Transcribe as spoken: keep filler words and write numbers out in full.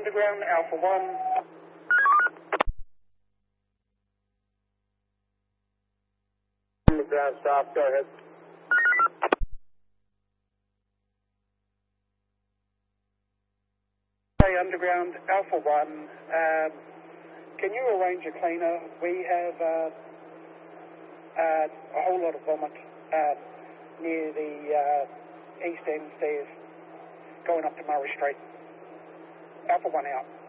Underground, Alpha one. Underground, stop, go ahead. Hey, Underground, Alpha one. Um, can you arrange a cleaner? We have uh, uh, a whole lot of vomit uh, near the uh, east end stairs going up to Murray Street. Alpha one out.